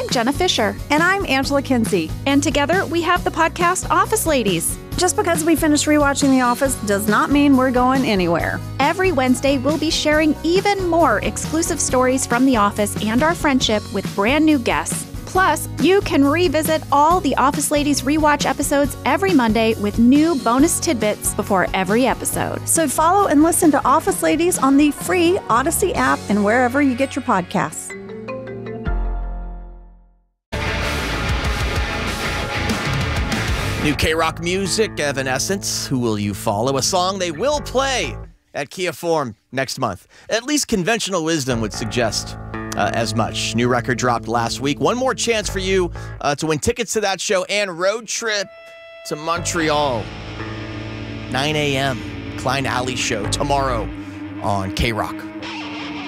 Jenna Fisher. And I'm Angela Kinsey. And together we have the podcast Office Ladies. Just because we finished rewatching The Office does not mean we're going anywhere. Every Wednesday, we'll be sharing even more exclusive stories from The Office and our friendship with brand new guests. Plus, you can revisit all the Office Ladies rewatch episodes every Monday with new bonus tidbits before every episode. So follow and listen to Office Ladies on the free Odyssey app and wherever you get your podcasts. New K-Rock music, Evanescence, Who Will You Follow? A song they will play at Kia Forum next month. At least conventional wisdom would suggest as much. New record dropped last week. One more chance for you to win tickets to that show and road trip to Montreal. 9 a.m. Klein Alley Show tomorrow on K-Rock.